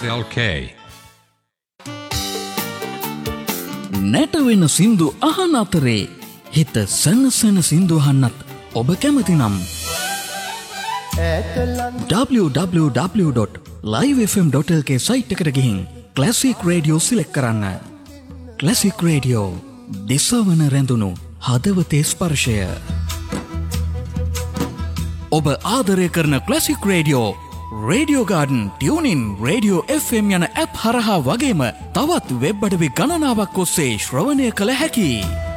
SLK. නැටවෙන සින්දු අහන අතරේ හිත සනසන සින්දු අහන්නත් ඔබ කැමති නම් www.livefm.lk සයිට් එකට ගිහින් ක්ලාසික් රේඩියෝ සිලෙක්ට් කරන්න. ක්ලාසික් රේඩියෝ දිසවන රැඳුණු හදවතේ ස්පර්ශය. ඔබ ආදරය කරන classic radio radio garden, tuning, radio FM යන ඇප් හරහා වගේම තවත් වෙබ් අඩවි ගණනාවක් ඔස්සේ ශ්‍රවණය කළ හැකි.